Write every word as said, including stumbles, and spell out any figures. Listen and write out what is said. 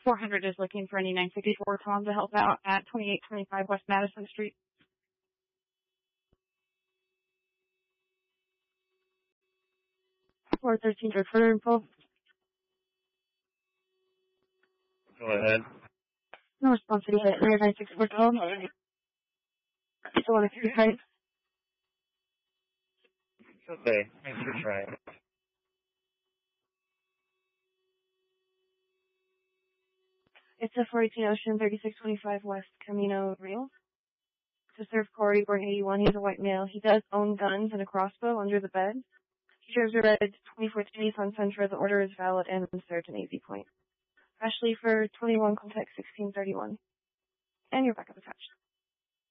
four hundred is looking for any nine sixty-four Tom to help out at twenty-eight twenty-five West Madison Street. four thirteen for further info. Go ahead. No response to the hit. nine sixty-four Tom. Still on a three height. Okay, thanks for trying. It's a four eighteen Ocean, thirty-six twenty-five West Camino Real. To serve Corey, born eighty-one, he's a white male. He does own guns and a crossbow under the bed. He drives a red twenty fourteen Nissan Sentra. The order is valid and served an easy point. Ashley for twenty-one, contact sixteen thirty-one. And your backup attached.